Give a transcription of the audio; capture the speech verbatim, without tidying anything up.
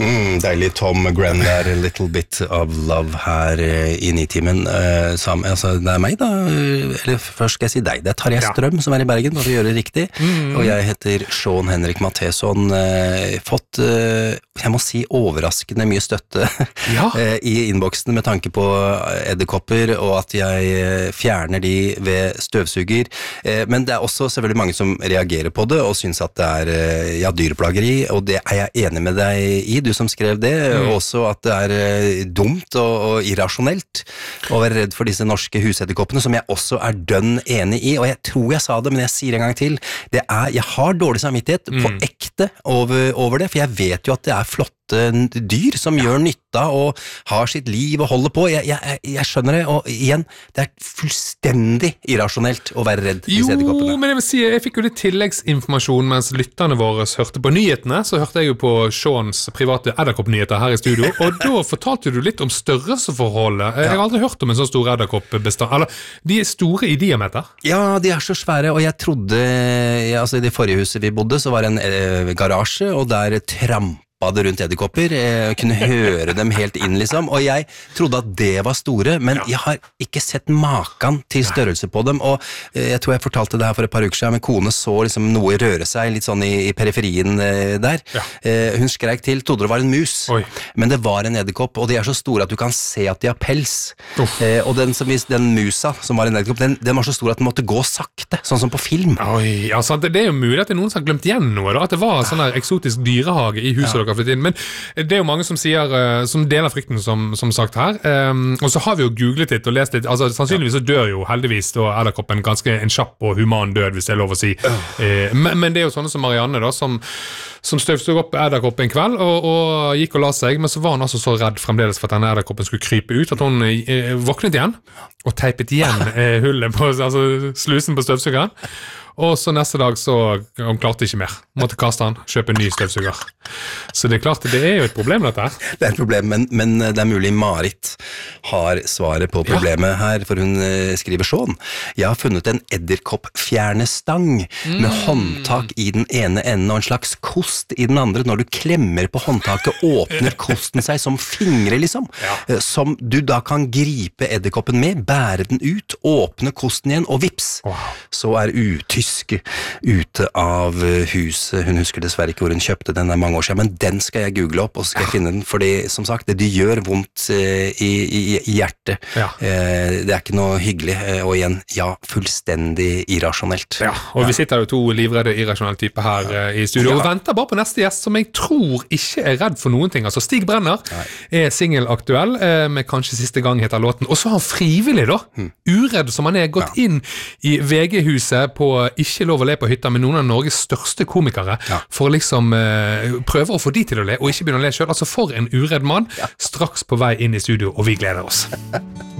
Mm, deilig Tom Grenn der, A Little Bit of Love her eh, i Nitimen. Eh, sam- altså, det er meg da, eh, eller først skal jeg si deg, det er Tarjei Ja. Strøm som er i Bergen, for å gjøre det riktig, Mm. og jeg heter Sean Henrik Matheson, eh, fått, eh, jeg må si, overraskende mye støtte Ja. eh, i innboksen med tanke på edderkopper, og at jeg eh, fjerner de ved støvsuger, eh, men det er også selvfølgelig mange som reagerer på det, og synes at det er eh, ja, dyreplageri, og det er jeg enig med deg i, du som skrev det, Mm. og også at det er eh, dumt og, og irrasjonelt å være redd for disse norske husedderkoppene, som jeg også er dønn enig i, og jeg tror jeg sa det, men jeg sier en gang til, det er, jeg har dårlig samvittighet på ekte over, over det, for jeg vet jo at det er flotte dyr som gjør nytta og har sitt liv og holder på. Jeg, jeg, jeg skjønner det, og igjen, det er fullstendig irrasjonelt å være redd Jo, disse edderkoppene. men jeg vil si, jeg fikk jo litt tilleggsinformasjon mens lytterne våre hørte på nyhetene, så hørte jeg jo på Seans private edderkoppnyheter her i studio, og da fortalte du litt om størrelseforholdet. Jeg har aldri hørt om en så stor edderkoppbestand. Eller, de er store i diameter. Ja, de er så svære, og jeg trodde, ja, altså i det forrige huset vi bodde, så var det en eh, garasje, og der trampa det rundt edderkopper, jeg kunne høre dem helt inn liksom, og jeg trodde at det var store, men jeg har ikke sett maken til størrelse på dem, og eh, jeg tror jeg fortalte det her for et par uker siden, men kone så liksom noe røre seg litt sånn i, i periferien eh, der. Ja. Eh, hun skrek til, trodde det var en mus, Oi. men det var en edderkopp, og de er så store at du kan se at de har pels. Eh, og den, som, vis- den musa som var en edderkopp, den, den var så stor at den måtte gå sakte, sånn som på film. Oi, altså det, det er jo mulig at det er noen som har glemt igjen noe da, at det var en sånn her eksotisk dyrehage i huset dere har flyttet inn, men det er jo mange som sier, eh, som deler frykten som, som sagt her, um, og så har vi jo googlet litt og lest litt, altså sannsynligvis så dør jo heldigvis da edderkoppen ganske en kjapp og human død, hvis det er lov å si. Eh, men, men det er jo sånne som Marianne da, som, som støvstod opp edderkopp en kveld og, og gikk og la seg, men så var hun altså så redd fremdeles for at denne edderkoppen skulle krype ut, at hun eh, våknet igjen og teipet igjen eh, hullet på, altså slusen på støvsugeren. Og så neste dag så hun klarte ikke mer. Måtte kaste han, kjøpe en ny støvsuger. Så det er klart, det er jo et problem dette her. Det er et problem, men, men det er mulig Marit har svaret på problemet her, for hun eh, skriver sånn. Jeg har funnet en edderkoppfjernestang mm. med håndtak i den ene enden og en slags kost i den andre. Når du klemmer på håndtaket, åpner kosten seg som fingre, liksom. Ja. Eh, Som du da kan gripe edderkoppen med, bære den ut, åpne kosten igjen, og vips, Wow. så er utyske ute av huset. Hun husker dessverre ikke hvor hun kjøpte den, det er mange år siden, men den skal jeg google opp, og så skal jeg finne den, fordi som sagt, det, de gjør vondt eh, i, i, i hjertet. Ja. Eh, det er ikke noe hyggelig, eh, og igjen, ja, fullstendig irrasjonelt. Ja, og vi sitter jo to livredde irrasjonelle typer her eh, i studio, og venter bare på neste gjest, som jeg tror ikke er redd for noen ting. Altså, Stig Brenner er singelaktuell, eh, med kanskje siste gang heter låten, og så har han frivillig da, uredd som han er, gått inn i V G-huset på Ikke lov å le på hytta med noen av Norges største komikere, Ja. for å liksom eh, prøve å få de til å le, og ikke begynne å le selv. Altså for en uredd mann, straks på vei inn i studio, og vi gleder oss.